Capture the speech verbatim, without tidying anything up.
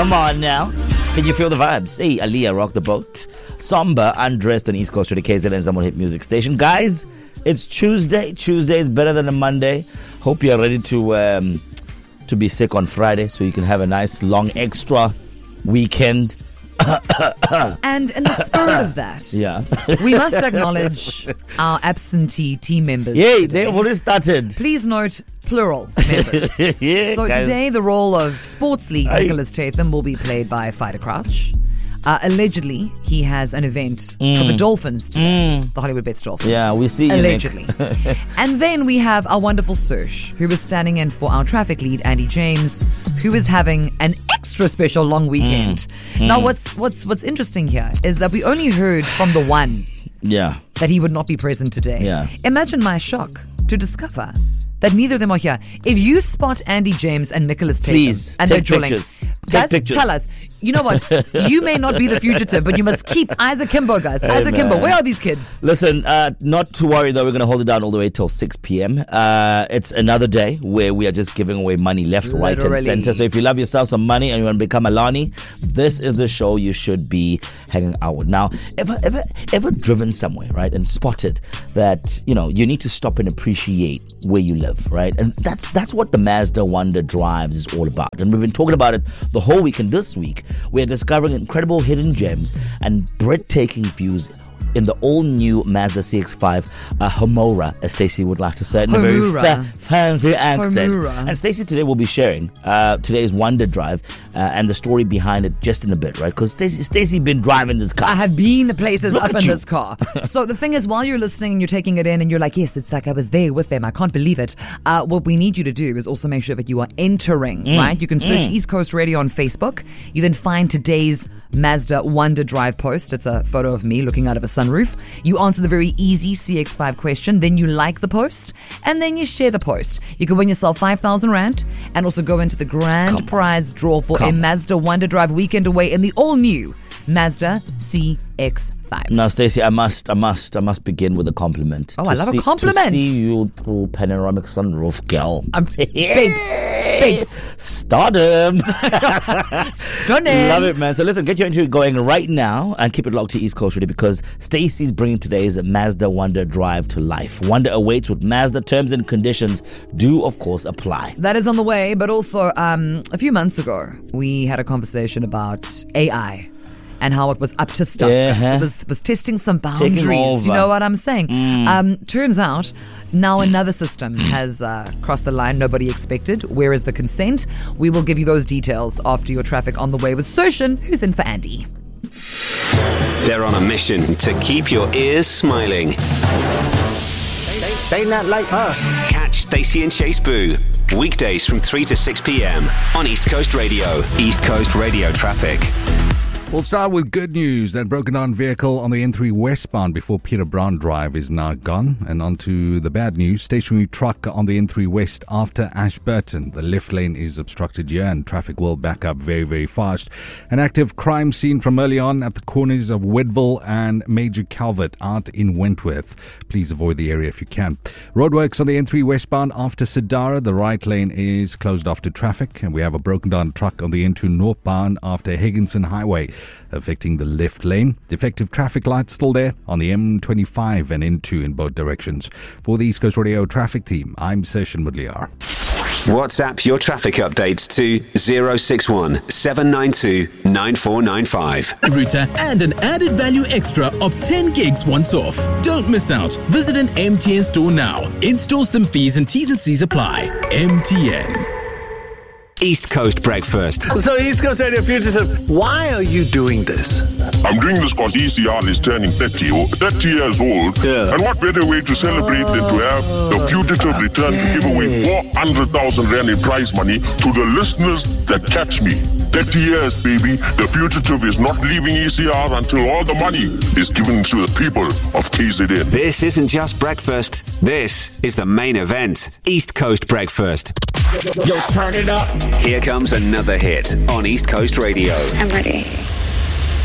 Come on now. Can you feel the vibes? Hey, Aaliyah, Rock the Boat. Somber, Undressed on East Coast to the K Z N Zamon Hit Music Station. Guys, it's Tuesday. Tuesday is better than a Monday. Hope you're ready to um, to be sick on Friday so you can have a nice long extra weekend. And in the spirit of that, yeah, we must acknowledge our absentee team members. Yay, they've already started. Please note plural members. Yeah, so guys. Today the role of sports lead Aye. Nicholas Tatham will be played by Fighter Crouch. Uh, allegedly, he has an event Mm. for the Dolphins today, Mm. the Hollywood Bets Dolphins. Yeah, we see you, allegedly. And then we have our wonderful Serge, who is standing in for our traffic lead, Andy James, who is having an extra special long weekend. Mm. Now, Mm. what's what's what's interesting here is that we only heard from the one Yeah. that he would not be present today. Yeah. Imagine my shock to discover that neither of them are here. If you spot Andy James and Nicholas Tatham Please, and take they're drilling, pictures. Take just pictures. tell us. You know what? You may not be the fugitive, but you must keep Isaac Kimbo, guys. Hey, Isaac man. Kimbo, where are these kids? Listen, uh, not to worry though, we're going to hold it down all the way till six p.m. Uh, it's another day where we are just giving away money left, right, Literally. and center. So if you love yourself some money and you want to become a Lani, this is the show you should be hanging out with. Now, ever, ever, ever driven somewhere, right, and spotted that, you know, you need to stop and appreciate where you live, right? And that's that's what the Mazda Wonder Drives is all about. And we've been talking about it the whole week. And this week, we're discovering incredible hidden gems and breathtaking views in the all-new Mazda C X five uh, Homura, as Stacey would like to say it in a very Homura. fa- fancy accent. Homura. And Stacey today will be sharing uh, today's Wonder Drive uh, and the story behind it just in a bit, right? Because Stacey Stacey been driving this car. I have been places Look up at in you. this car. So the thing is, while you're listening and you're taking it in and you're like, yes, it's like I was there with them. I can't believe it. Uh, what we need you to do is also make sure that you are entering, Mm. right? You can search Mm. East Coast Radio on Facebook. You then find today's Mazda Wonder Drive post. It's a photo of me looking out of a sunroof. You answer the very easy C X five question. Then you like the post. And then you share the post. You can win yourself five thousand Rand and also go into the grand Come prize draw for Come a on. Mazda Wonder Drive weekend away in the all-new Mazda C X five. Now, Stacey, I must, I must, I must begin with a compliment. Oh, To I love a see- compliment. To see you through panoramic sunroof, girl. I'm babes, babes, Stardom. stunning. Love it, man. So listen, get your interview going right now and keep it locked to East Coast Radio because Stacey's bringing today's Mazda Wonder Drive to life. Wonder awaits with Mazda. Terms and conditions do, of course, apply. That is on the way, but also um, a few months ago, we had a conversation about A I and how it was up to stuff. Yeah. It was, was testing some Taking boundaries. over. You know what I'm saying? Mm. Um, turns out now another system has uh, crossed the line nobody expected. Where is the consent? We will give you those details after your traffic on the way with Sershin, who's in for Andy. They're on a mission to keep your ears smiling. They not like us. Catch Stacey and Chase Boo weekdays from three to six p.m. on East Coast Radio. East Coast Radio traffic. We'll start with good news. That broken down vehicle on the N three westbound before Peter Brown Drive is now gone. And on to the bad news. Stationary truck on the N three West after Ashburton. The left lane is obstructed here and traffic will back up very, very fast. An active crime scene from early on at the corners of Woodville and Major Calvert out in Wentworth. Please avoid the area if you can. Roadworks on the N three westbound after Sidara. The right lane is closed off to traffic. And we have a broken down truck on the N two northbound after Higginson Highway, affecting the left lane. Defective traffic lights still there on the M twenty-five and N two in both directions. For the East Coast Radio traffic team, I'm Sershin Mudliar. WhatsApp your traffic updates to zero six one seven nine two nine four nine five. Router and an added value extra of ten gigs once off. Don't miss out. Visit an M T N store now. Install some fees and T's and C's apply. M T N. East Coast Breakfast. So East Coast Radio Fugitive, why are you doing this? I'm doing this because E C R is turning thirty, o- thirty years old. Yeah. And what better way to celebrate than to have the Fugitive return to give away four hundred thousand Rand in prize money to the listeners that catch me. thirty years, baby. The Fugitive is not leaving E C R until all the money is given to the people of K Z N. This isn't just breakfast. This is the main event. East Coast Breakfast. Yo, turn it up. Here comes another hit on East Coast Radio. I'm ready.